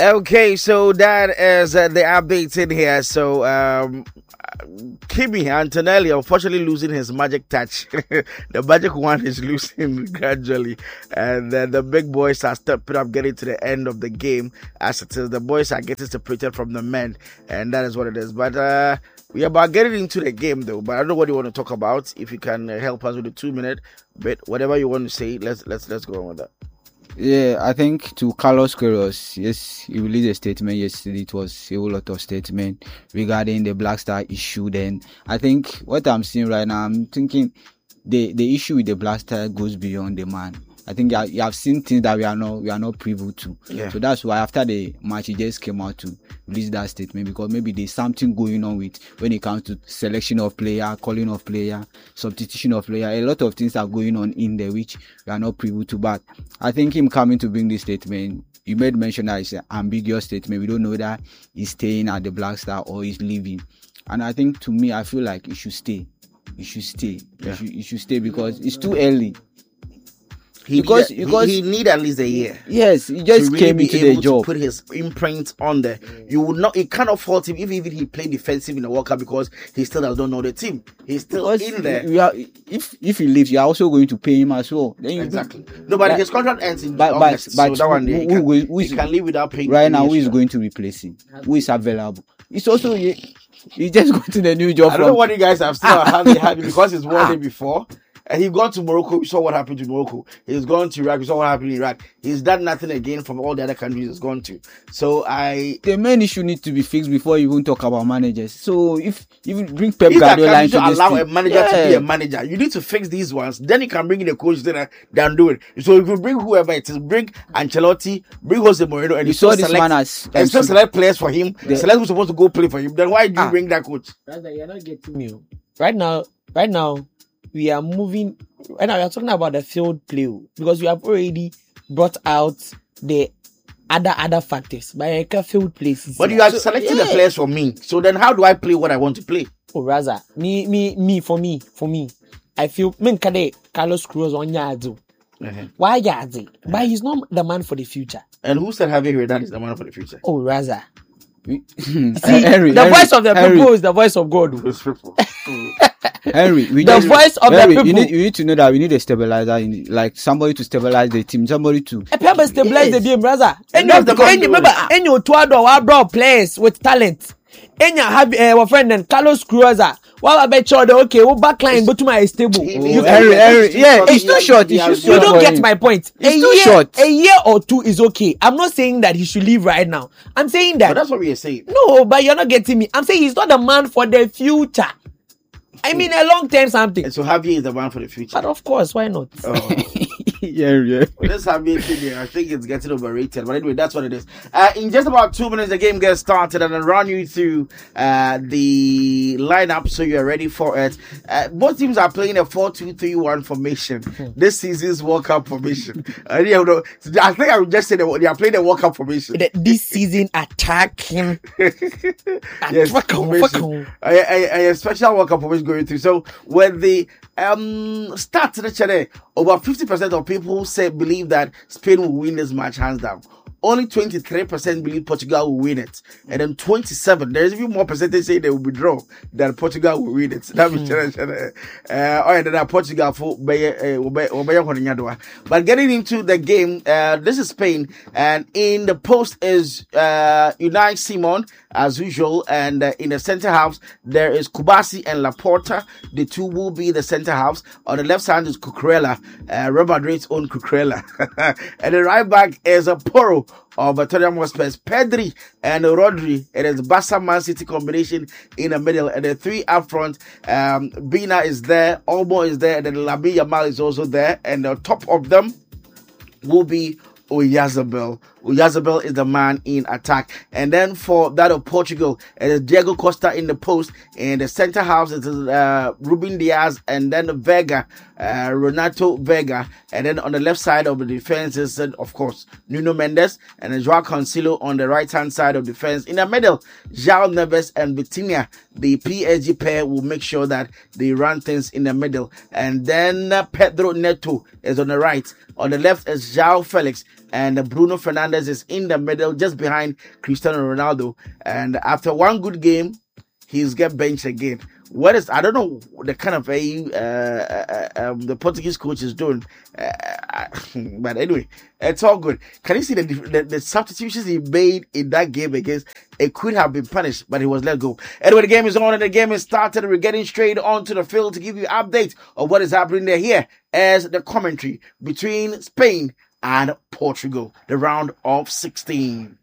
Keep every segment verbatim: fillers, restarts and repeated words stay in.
Okay, so that is uh, the updates in here. So, um, Kimi Antonelli, unfortunately losing his magic touch. The magic one is losing gradually, and then the big boys are stepping up, getting to the end of the game. As it is, the boys are getting separated from the men, and that is what it is. But uh, we are about getting into the game, though. But I don't know what you want to talk about. If you can uh, help us with a two-minute bit, whatever you want to say, let's let's let's go on with that. Yeah, I think to Carlos Queiroz, yes, he released a statement yesterday. It was a whole lot of statement regarding the Black Star issue. Then I think what I'm seeing right now, I'm thinking the the issue with the Black Star goes beyond the man. I think you have, you have seen things that we are not we are not privy to. Yeah. So that's why after the match, he just came out to release that statement, because maybe there's something going on with when it comes to selection of player, calling of player, substitution of player. A lot of things are going on in there which we are not privy to. But I think him coming to bring this statement, you made mention that it's an ambiguous statement. We don't know that he's staying at the Black Star or he's leaving. And I think, to me, I feel like he should stay. He should stay. Yeah. He should, he should stay because it's too early. He because need, because he, he need at least a year. Yes, he just really came into the job. To put his imprint on there. You would not. You cannot fault him if even he played defensive in the World Cup because he still does not know the team. He's still Because in there. We are, if if he leaves, you are also going to pay him as well. Then you Exactly. No, but But- his contract ends in but- August. but- so that one day who- he can, who will- who he is- can live without paying. right now, any who is extra. going to replace him? Who is available? It's also he, he just got to the new job. I don't know from, what you guys have still had had because it's one day before. And he gone to Morocco. We saw what happened to Morocco. He's gone to Iraq. We saw what happened in Iraq. He's done nothing again from all the other countries he's gone to. So I. the main issue needs to be fixed before you even talk about managers. So if you bring Pep If that Guardiola country into should this allow team, a manager yeah. to be a manager, you need to fix these ones. Then you can bring in a coach then and do it. So if you bring whoever it is, bring Ancelotti, bring Jose Mourinho, and You you still saw this select, man as and still M C. select players for him. The- select who's supposed to go play for him. Then why do you Ah. bring that coach? Rather, you're not getting me. Right now, right now, we are moving. Right now, we are talking about the field play because we have already brought out the other other factors. But I can field places. But you are selecting the players for me. So then how do I play what I want to play? Oh, rather, me, me, me. For me, for me, I feel. Men kade Carlos Cruz on Yadu. Why Yadu? But he's not the man for the future. And who said Javier Hernan is the man for the future? Oh, rather. We- See, Henry, the Henry, voice of the Henry, people is the voice of God. Those people. Henry, we The just, voice of the Henry, people. You need, you need to know that we need a stabilizer, in, like somebody to stabilize the team, somebody to. A purpose stabilize Yes. the game, brother. And And that's the you man remember, doing it. and you Tuado, our bro players with talent. And you have our friend and Carlos Cruz. While I bet you, okay, well, backline, but to my stable. He You, needs you, a- Henry, Henry, too yeah, short. it's too He- short, he it's has- too short. don't for get him. my point. It's a too year, short. A year or two is okay. I'm not saying that he should leave right now. I'm saying But that. that's what we are saying. No, but you're not getting me. I'm saying he's not the man for the future. I mean, a long term something. And so Javier is the man for the future. But of course, why not? Oh. yeah, yeah. Well, this Javier thing here, I think it's getting overrated. But anyway, that's what it is. Uh, in just about two minutes, the game gets started, and I'll run you through uh, the lineup so you're ready for it. Uh, both teams are playing a four two three one formation. This season's World Cup formation. Uh, yeah, no, I think I would just say that they are playing a World Cup formation. The- this season attacking. Yes, Fuck on, formation. fuck on. I, I, I, a special World Cup formation going through. So when the um start today, over fifty percent of people say believe that Spain will win this match hands down. Only twenty-three percent believe Portugal will win it. And then twenty-seven, there's even more percentage say they will withdraw than Portugal will win it. That means, uh, oh, yeah, then Portugal for But getting into the game, uh, this is Spain, and in the post is uh, Unai Simon, as usual, and uh, in the center halves, there is Kubasi and Laporta. The two will be the center halves. On the left side is Cucurella, uh, Real Madrid's own Cucurella. And the right back is a Porro of Tottenham Hotspur, Pedri and Rodri. It is Barca Man City combination in the middle, and the three up front. Um, Bina is there, Olmo is there, and then Lamine Yamal is also there, and on top of them will be Oyarzabal. Oyarzabal is the man in attack. And then for that of Portugal, it is Diego Costa in the post. In the center half, it is uh, Ruben Diaz and then Vega, uh, Renato Vega. And then on the left side of the defense is, uh, of course, Nuno Mendes and then Joao Cancelo on the right hand side of defense. In the middle, João Neves and Vitinha, the P S G pair, will make sure that they run things in the middle. And then uh, Pedro Neto is on the right. On the left is João Felix and Bruno Fernandes is in the middle, just behind Cristiano Ronaldo. And after one good game, he's get benched again. What is I don't know the kind of a uh, uh, um, the Portuguese coach is doing, uh, but anyway, it's all good. Can you see the, the the substitutions he made in that game against? It could have been punished, but he was let go. Anyway, the game is on and the game is started. We're getting straight onto the field to give you updates of what is happening there. Here as the commentary between Spain and Portugal, the round of sixteen.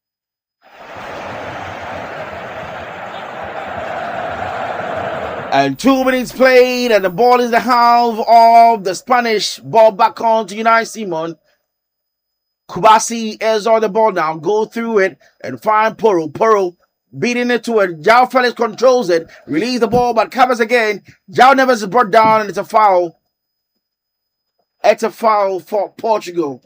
And two minutes played, and the ball is the half of the Spanish. Ball back on to Unai Simon. Kubasi is on the ball now. Go through it and find Porro. Porro beating it to it. João Felix controls it. Release the ball, but covers again. João Neves is brought down, and it's a foul. It's a foul for Portugal.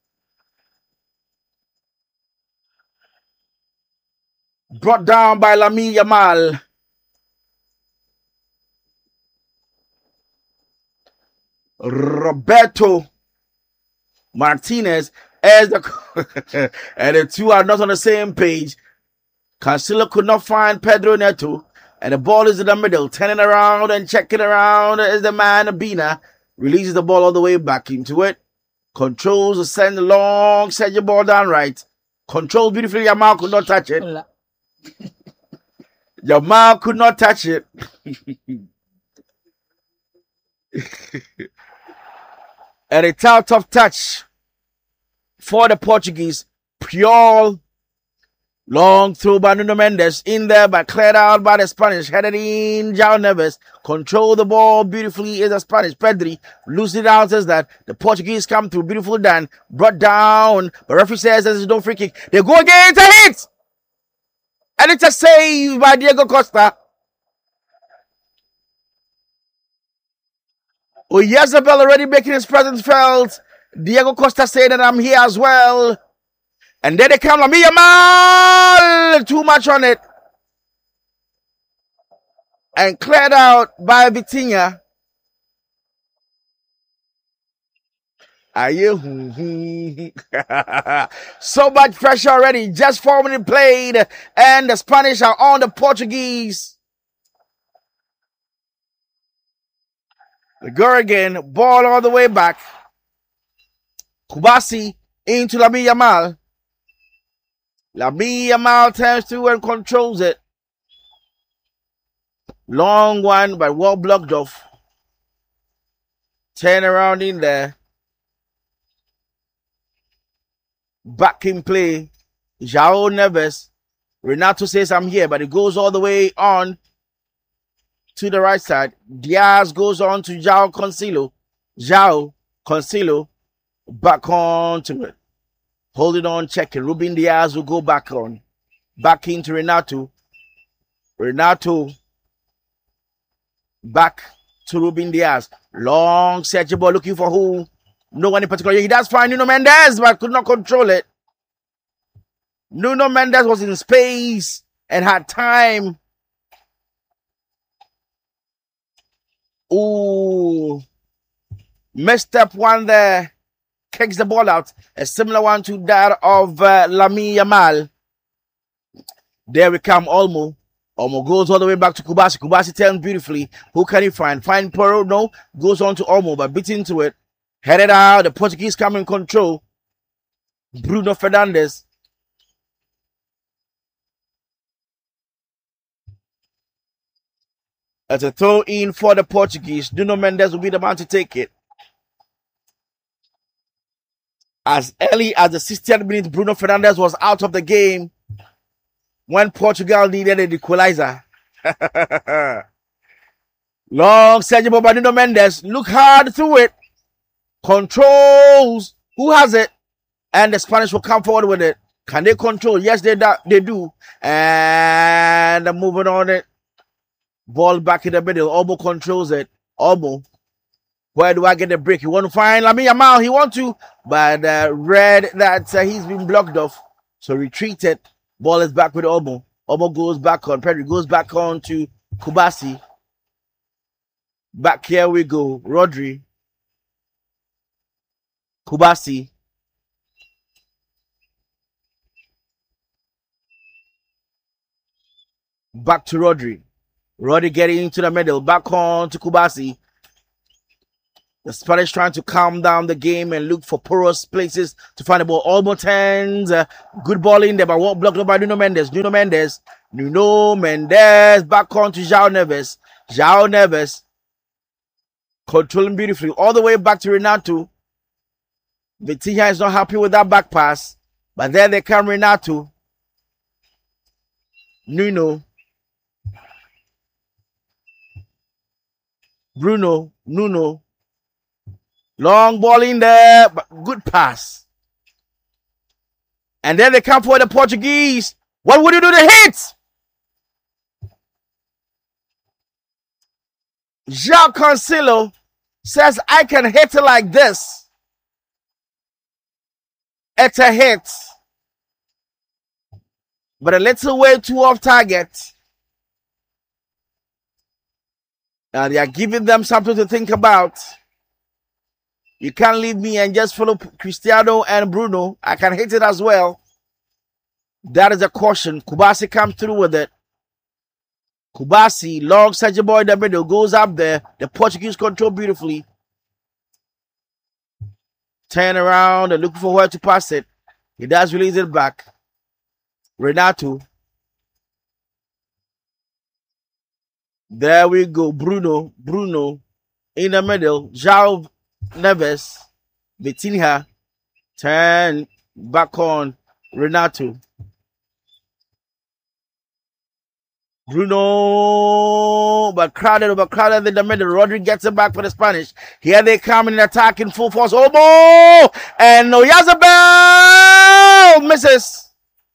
Brought down by Lamine Yamal. Roberto Martinez as the and the two are not on the same page. Cancelo could not find Pedro Neto, and the ball is in the middle, turning around and checking around as the man Bina releases the ball all the way back into it. Controls to send the long, set your ball down right. Controls beautifully. Yamal could not touch it. Yamal could not touch it. And it's out of touch for the Portuguese. Pure long throw by Nuno Mendes in there, but cleared out by the Spanish. Headed in, João Neves control the ball beautifully. Is the Spanish Pedri loses it out as that the Portuguese come through. Beautiful done, brought down. But referee says there's no free kick. They go again. It's a hit, and it's a save by Diego Costa. Oyarzabal already making his presence felt. Diego Costa saying that I'm here as well. And then they come Lamine Yamal. Too much on it. And cleared out by Vitinha. Are you? So much pressure already. Just four minutes played. And the Spanish are on the Portuguese. The go again, ball all the way back. Kubasi into Lamine Yamal. Lamine Yamal turns to and controls it. Long one, but well blocked off. Turn around in there. Back in play. João Neves. Renato says I'm here, but it goes all the way on to the right side. Diaz goes on to João Cancelo. João Cancelo back on to it. Holding on, checking. Ruben Diaz will go back on. Back into Renato. Renato back to Ruben Diaz. Long Sergio ball looking for who? No one in particular. He does find Nuno Mendes, but could not control it. Nuno Mendes was in space and had time. Ooh, messed up one there. Kicks the ball out. A similar one to that of uh, Lamine Yamal. There we come, Olmo. Olmo goes all the way back to Kubasi. Kubasi turns beautifully. Who can he find? Find Porro? No. Goes on to Olmo, but beats into it. Headed out. The Portuguese come in control. Bruno Fernandes. As a throw in for the Portuguese. Nuno Mendes will be the man to take it. As early as the sixtieth minute, Bruno Fernandes was out of the game when Portugal needed an equalizer. Long Sergio Boba, Nuno Mendes. Look hard through it. Controls. Who has it? And the Spanish will come forward with it. Can they control? Yes, they, do, they do. And moving on it. Ball back in the middle. Olmo controls it. Olmo. Where do I get the break? You want to find Lamine Yamal? He want to. But uh, read that uh, he's been blocked off. So retreated. Ball is back with Olmo. Olmo goes back on. Pedri goes back on to Kubasi. Back here we go. Rodri. Kubasi. Back to Rodri. Rodri getting into the middle. Back on to Kubasi. The Spanish trying to calm down the game and look for porous places to find the ball. Almost turns. Uh, good ball in there, but what blocked up by Nuno Mendes. Nuno Mendes. Nuno Mendes. Back on to João Neves. João Neves. Controlling beautifully. All the way back to Renato. Vitinha is not happy with that back pass. But there they come, Renato. Nuno. Bruno. Nuno. Long ball in there, but good pass. And then they come for the Portuguese. What would you do to hit? João Cancelo says, I can hit it like this. It's a hit. But a little way too off target. Now they are giving them something to think about. You can't leave me and just follow Cristiano and Bruno. I can hit it as well. That is a caution. Kubasi comes through with it. Kubasi, long Sergio Boy in the middle, goes up there. The Portuguese control beautifully. Turn around and look for where to pass it. He does release it back. Renato. There we go. Bruno. Bruno. In the middle. João Neves. Vitinha. Turn back on Renato. Bruno, but crowded, but crowded in the middle. Rodri gets it back for the Spanish. Here they come in attack in full force. Olmo! And Oyarzabal misses.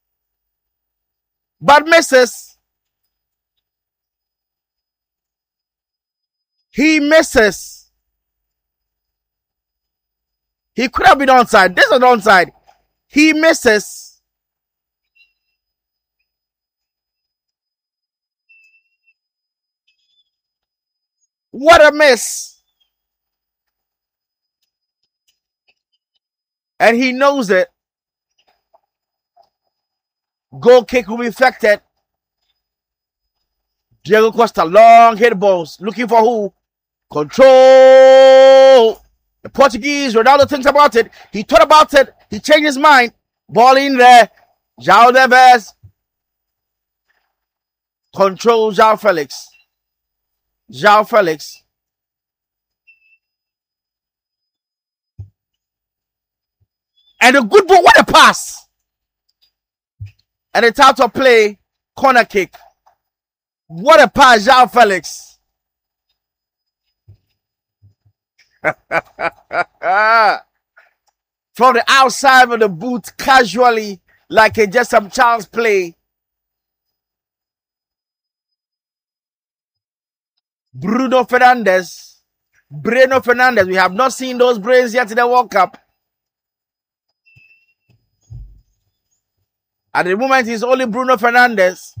But misses. He misses. He could have been onside. This is an onside. He misses. What a miss. And he knows it. Goal kick will be affected. Diego Costa, long hit balls. Looking for who? Control. The Portuguese, Ronaldo thinks about it. He thought about it. He changed his mind. Ball in there. João Neves. Control João Felix. João Felix. And a good ball. What a pass. And it's out of play. Corner kick. What a pass, João Felix. From the outside of the boot, casually, like a, just some child's play. Bruno Fernandes. Bruno Fernandes. We have not seen those brains yet in the World Cup. At the moment, it's only Bruno Fernandes.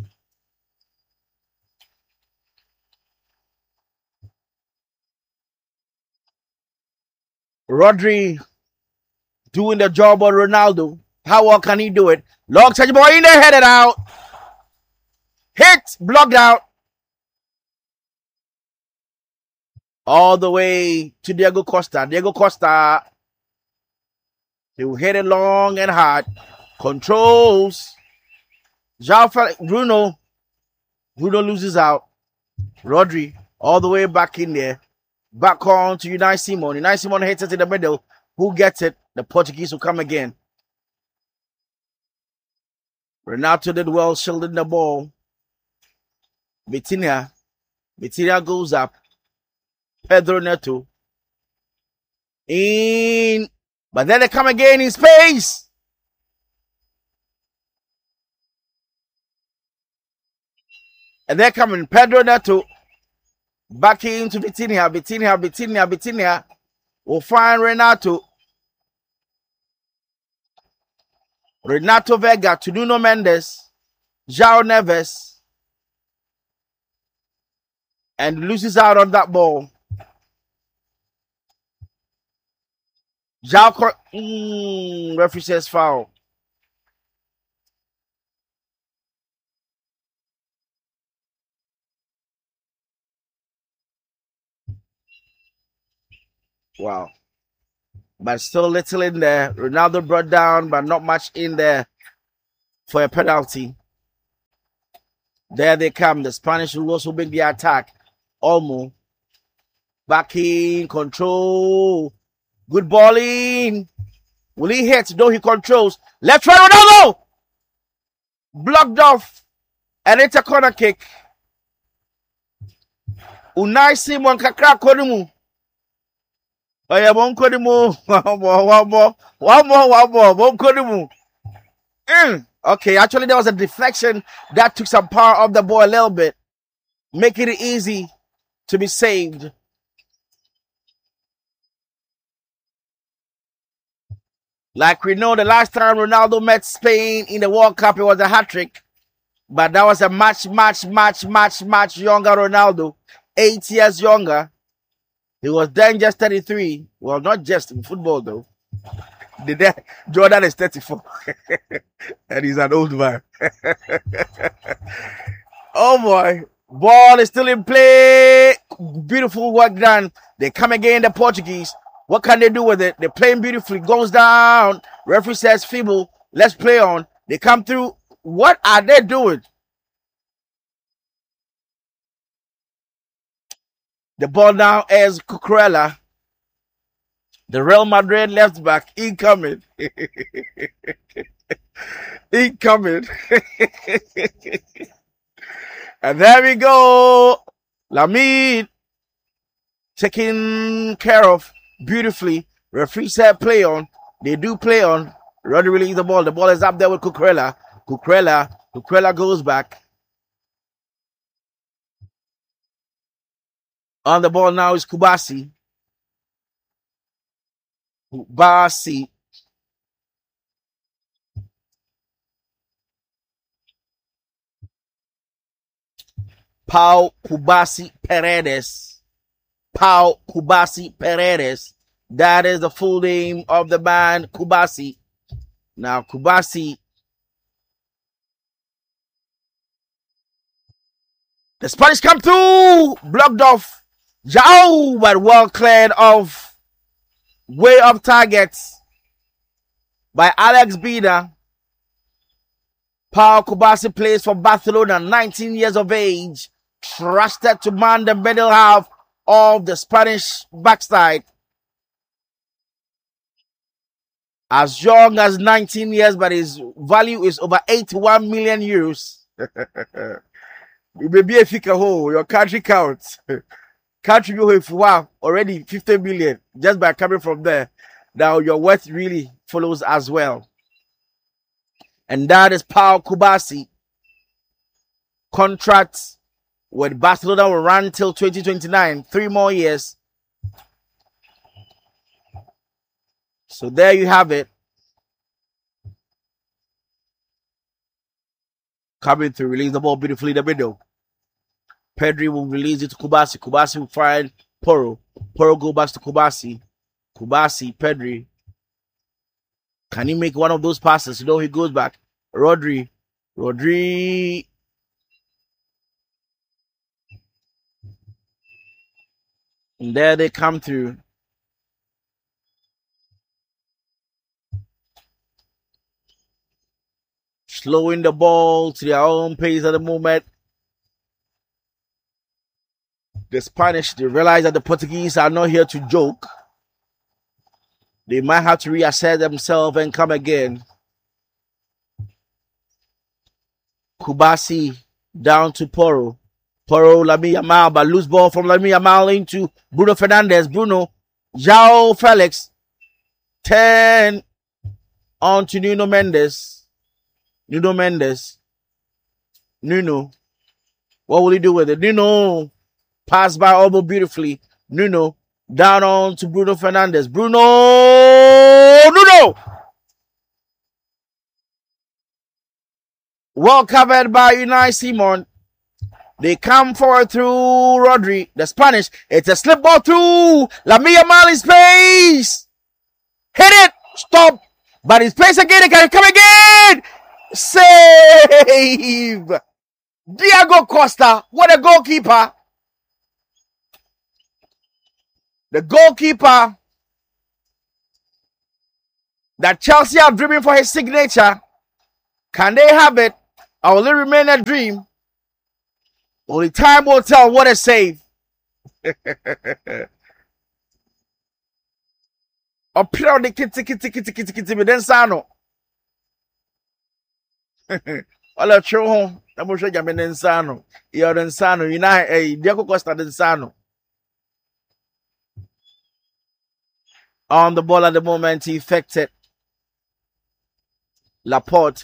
Rodri doing the job on Ronaldo. How well can he do it? Long touch ball in there, headed out. Hit, blocked out. All the way to Diego Costa. Diego Costa. He will hit it long and hard. Controls. João Felix. Bruno. Bruno loses out. Rodri. All the way back in there. Back on to Unai Simon. Unai Simon hits it in the middle. Who gets it? The Portuguese will come again. Renato did well shielding the ball. Vitinha. Vitinha goes up. Pedro Neto. In. But then they come again in space. And they're coming. Pedro Neto. Back into Vitinha. Vitinha, Vitinha, Vitinha. Will find Renato. Renato Vega to Nuno Mendes. João Neves. And loses out on that ball. João Cor- mm, referee says foul. Wow. But still little in there. Ronaldo brought down, but not much in there for a penalty. There they come. The Spanish will also make the attack. Olmo. Back in. Control. Good balling. Will he hit? No, he controls. Left right, Ronaldo! Blocked off. And it's a corner kick. Unai Simon kakra konimu. Oh yeah, one konimu. One more, one more, one more, one more. One konimu. Mm. Okay, actually there was a deflection that took some power off the ball a little bit, making it easy to be saved. Like we know, the last time Ronaldo met Spain in the World Cup, it was a hat-trick. But that was a much, much, much, much, much younger Ronaldo. Eight years younger. He was then just thirty-three. Well, not just in football, though. The Jordan is thirty-four. And he's an old man. Oh, boy. Ball is still in play. Beautiful work done. They come again, the Portuguese. What can they do with it? They're playing beautifully. Goes down. Referee says feeble. Let's play on. They come through. What are they doing? The ball now is Cucurella. The Real Madrid left back. Incoming. Incoming. And there we go. Lamine taken care of beautifully. Referee said play on. They do play on. Rodri release the ball. The ball is up there with Cucurella. Cucurella. Cucurella goes back. On the ball now is Kubasi. Kubasi. Pau Kubasi Paredes. Pau Kubasi Paredes. That is the full name of the man, Kubasi. Now, Kubasi. The Spanish come through. Blocked off. Jao, but well cleared off. Way off targets by Alex Bida. Pau Kubasi plays for Barcelona, nineteen years of age. Trusted to man the middle half of the Spanish backside. As young as nineteen years, but his value is over eighty-one million euros. You may be a figure hole, your country counts. Country if wow, already fifty million just by coming from there. Now your worth really follows as well. And that is Pau Kubasi. Contract with Barcelona will run till twenty twenty-nine, three more years. So there you have it. Coming to release the ball beautifully in the middle. Pedri will release it to Kubasi. Kubasi will find Porro. Porro go back to Kubasi. Kubasi, Pedri. Can he make one of those passes? No, he goes back. Rodri. Rodri. And there they come through. Slowing the ball to their own pace at the moment. The Spanish, they realize that the Portuguese are not here to joke. They might have to reassess themselves and come again. Kubasi down to Porro. Porro, Lamine Yamal, but loose ball from Lamine Yamal into Bruno Fernandes. Bruno, João Felix. ten on to Nuno Mendes. Nuno Mendes. Nuno. What will he do with it? Nuno. Pass by Olmo beautifully. Nuno. Down on to Bruno Fernandes. Bruno. Nuno. Well covered by Unai Simon. They come forward through Rodri. The Spanish. It's a slip ball through Lamine Yamal in space. Hit it. Stop. But in space again. It can come again. Save. Diego Costa. What a goalkeeper. The goalkeeper that Chelsea are dreaming for his signature. Can they have it? Or will it remain a dream? Only time will tell what a save. Opera the kitty kitty kitty kitty kitty with Densano. All a true home. I'm sure you're Densano. You're Densano. You know, a Diego Costa Densano. On the ball at the moment, he effected Laporte.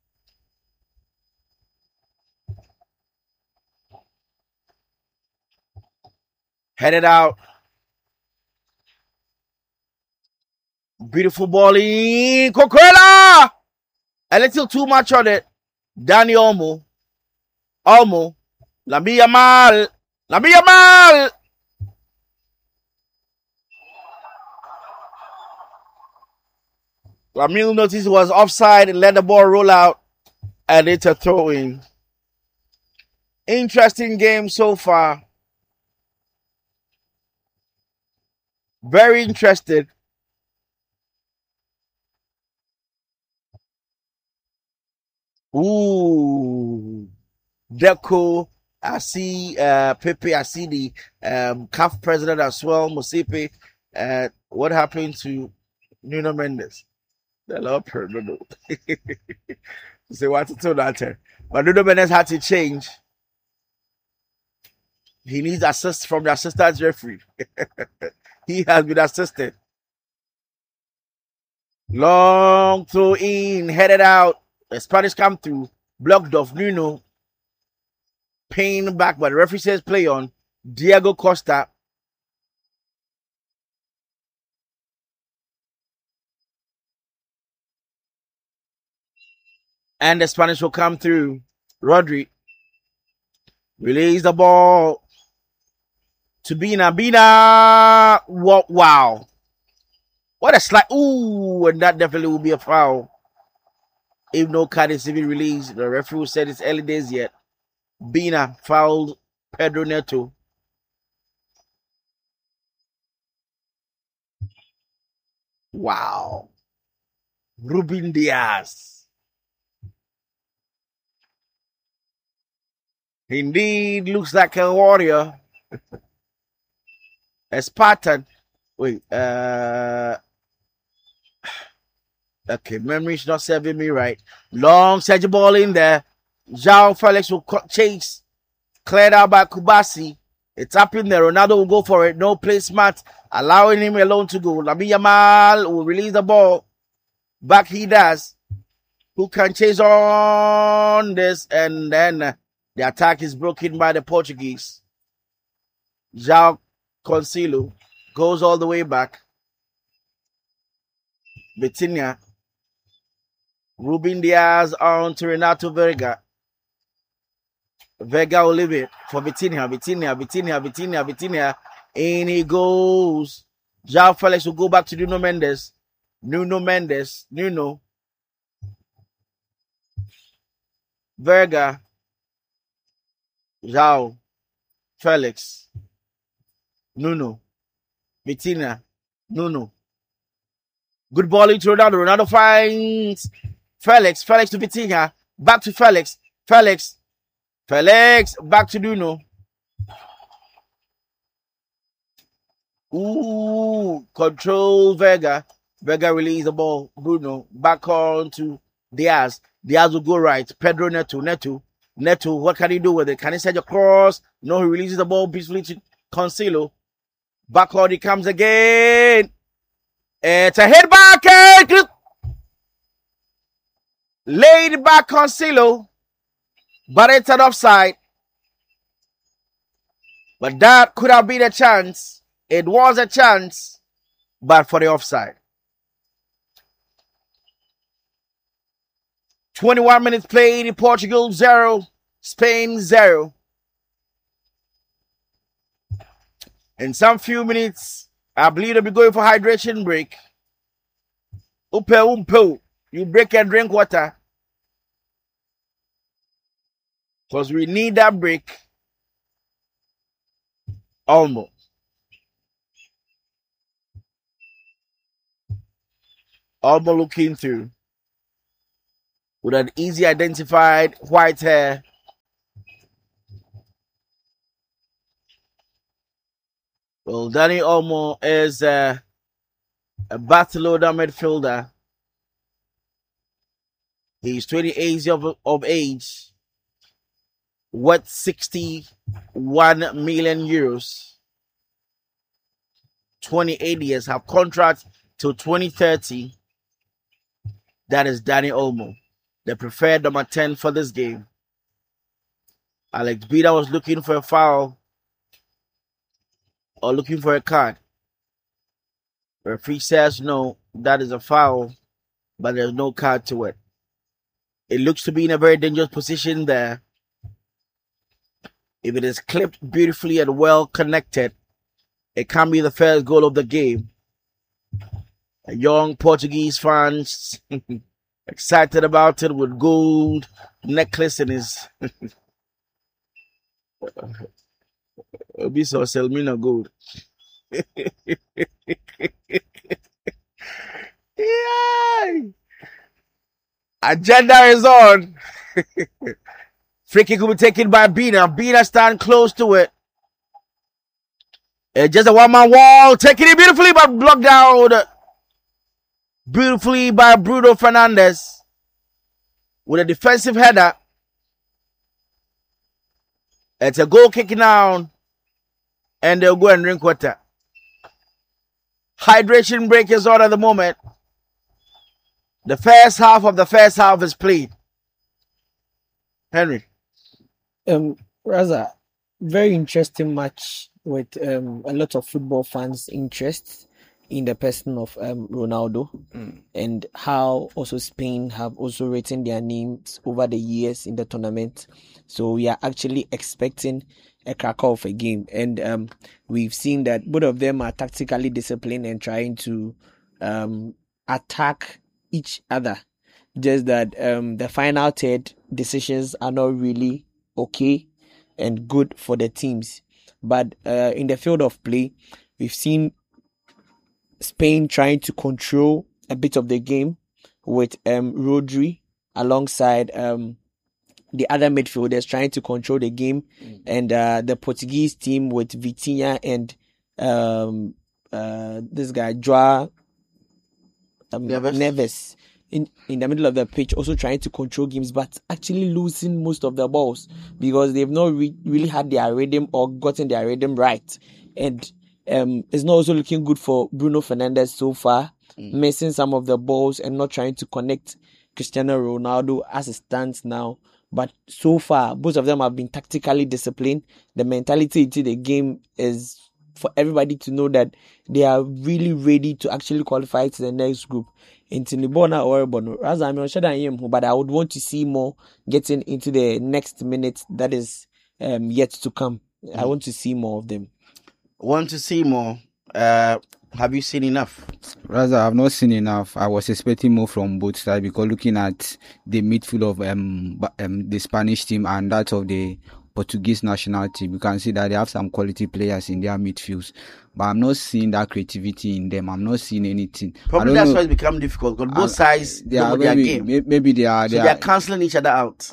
Headed out. Beautiful ball in Coquella. A little too much on it. Danny Olmo. Olmo. Lamine Yamal. Lamine Yamal. Lamine noticed was offside and let the ball roll out. And it's a throw in. Interesting game so far. Very interested. Ooh. Deco. I see uh, Pepe. I see the um, C A F president as well, Mosipe. Uh, what happened to Nuno Mendes? The Lord pardon. Say what to tell that. But Nuno Mendes had to change. He needs assist from the assistant referee. He has been assisted. Long throw in, headed out. The Spanish come through, blocked off Nuno. Paying back, but the referee says play on. Diego Costa. And the Spanish will come through. Rodri. Release the ball to Bina. Bina. Wow. What a slide. Ooh, and that definitely will be a foul. If no card is even released, the referee said it's early days yet. Bina fouled Pedro Neto. Wow. Ruben Diaz. Indeed, looks like a warrior. A Spartan. Wait, uh... Okay, memory's not serving me right. Long Sergio ball in there. João Felix will chase. Cleared out by Kubasi. It's up in there. Ronaldo will go for it. No placement. Allowing him alone to go. Lamine Yamal will release the ball. Back he does. Who can chase on this? And then uh, the attack is broken by the Portuguese. João Cancelo goes all the way back. Vitinha. Ruben Diaz on to Renato Vega. Vega will leave it for Vitinha, Vitinha, Vitinha, Vitinha, Vitinha. In he goes. João Felix will go back to Nuno Mendes. Nuno Mendes. Nuno. Vega. João Felix. Nuno. Vitinha. Nuno. Good ball into Ronaldo. Ronaldo finds Felix. Felix to Vitinha. Back to Felix. Felix. Felix. Back to Nuno. Ooh. Control Vega. Vega release the ball. Bruno. Back on to Diaz. Diaz will go right. Pedro Neto. Neto. Neto. What can he do with it? Can he send a cross? No, he releases the ball peacefully to Cancelo. Back on he comes again. It's a hit back. Laid back Cancelo. But it's an offside. But that could have been a chance. It was a chance. But for the offside. twenty-one minutes played in Portugal, zero. Spain, zero. In some few minutes, I believe they'll be going for hydration break. Upe umpo. You break and drink water. Because we need that break. Almost. Olmo looking through with an easy identified white hair. Well, Danny Olmo is uh, a Barcelona midfielder. He's twenty-eight years of, of age, worth sixty-one million euros. twenty-eight years, have contract till twenty thirty. That is Danny Olmo, the preferred number ten for this game. Alex Bida was looking for a foul or looking for a card. Referee says no, that is a foul, but there's no card to it. It looks to be in a very dangerous position there. If it is clipped beautifully and well connected, it can be the first goal of the game. A young Portuguese fans excited about it with gold necklace in his Obi saw Selmina gold. Yeah. Agenda is on. Free kick will be taken by Bina. Bina stand close to it. It's just a one-man wall. Taking it beautifully, but blocked down beautifully by Bruno Fernandes with a defensive header. It's a goal kick down, and they'll go and drink water. Hydration break is on at the moment. The first half of the first half is played. Henry. Um, Raza, very interesting match with um, a lot of football fans' interest in the person of um, Ronaldo, mm. and how also Spain have also written their names over the years in the tournament. So we are actually expecting a cracker of a game, and um, we've seen that both of them are tactically disciplined and trying to um, attack each other. Just that um, the final third decisions are not really okay and good for the teams. But uh, in the field of play, we've seen Spain trying to control a bit of the game with um, Rodri alongside um, the other midfielders trying to control the game, mm. and uh, the Portuguese team with Vitinha and um, uh, this guy Joao um, Neves. Neves in in the middle of the pitch, also trying to control games, but actually losing most of the balls because they've not re- really had their rhythm or gotten their rhythm right, and um, it's not also looking good for Bruno Fernandes so far, mm. missing some of the balls and not trying to connect Cristiano Ronaldo as it stands now. But so far, both of them have been tactically disciplined. The mentality into the game is for everybody to know that they are really ready to actually qualify to the next group. Into Nibona or Bono. As I'm not sure that I am, but I would want to see more getting into the next minute that is um, yet to come. Mm. I want to see more of them. Want to see more? Uh, have you seen enough? Rather, I've not seen enough. I was expecting more from both sides because looking at the midfield of um, um the Spanish team and that of the Portuguese national team, you can see that they have some quality players in their midfields. But I'm not seeing that creativity in them. I'm not seeing anything. Probably that's know. why it's become difficult because both sides they are maybe, their game. Maybe they are. They, so are, they are cancelling each other out.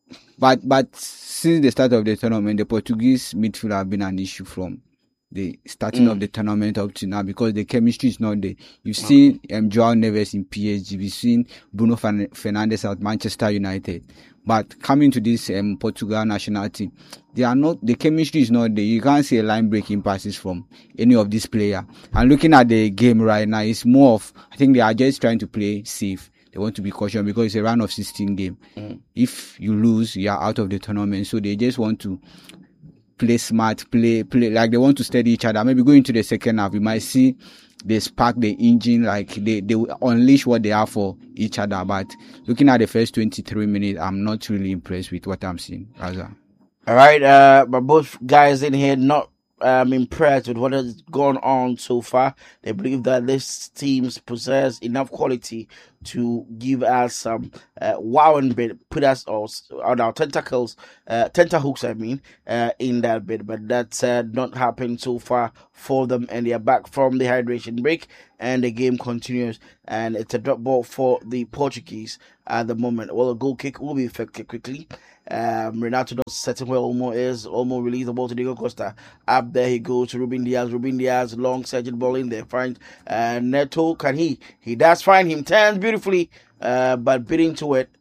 But but since the start of the tournament, the Portuguese midfield have been an issue from the starting mm. of the tournament up to now because the chemistry is not there. You've oh. seen um, Joao Neves in P S G. We've seen Bruno Fernandes at Manchester United. But coming to this um, Portugal national team, they are not, the chemistry is not there. You can't see a line breaking passes from any of these players. And looking at the game right now, it's more of, I think they are just trying to play safe. They want to be cautious because it's a round of sixteen game. Mm. If you lose, you are out of the tournament. So they just want to play smart, play, play, like they want to steady each other. Maybe going to the second half, you might see they spark the engine, like they, they unleash what they have for each other. But looking at the first twenty-three minutes, I'm not really impressed with what I'm seeing. Raza. All right, uh, but both guys in here not um, impressed with what has gone on so far. They believe that this teams possess enough quality to give us some uh, wow and bit, put us on our tentacles, uh, tenterhooks, I mean, uh, in that bit. But that's uh, not happened so far for them, and they are back from the hydration break, and the game continues. And it's a drop ball for the Portuguese at the moment. Well, a goal kick will be effected quickly. Um, Renato not setting where Olmo is. Olmo release the ball to Diego Costa. Up there he goes to Ruben Diaz. Ruben Diaz, long surging ball in there. Finds uh, Neto. Can he? He does find him. Turns beautifully, uh, but bidding to it.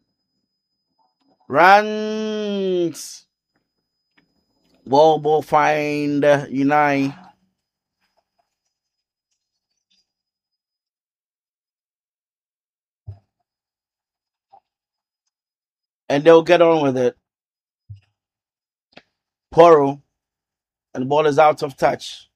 Runs. Ball, ball find uh, Unai. And they'll get on with it. Poro. And the ball is out of touch.